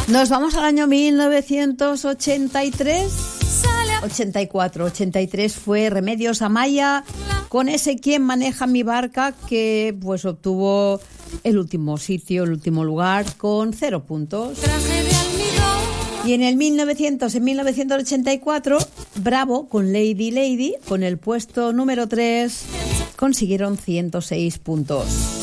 Nos vamos al año 1983. 83 fue Remedios Amaya con ese Quién maneja mi barca, que pues obtuvo el último lugar con 0 puntos. Y en 1984, Bravo con Lady Lady, con el puesto número 3, consiguieron 106 puntos.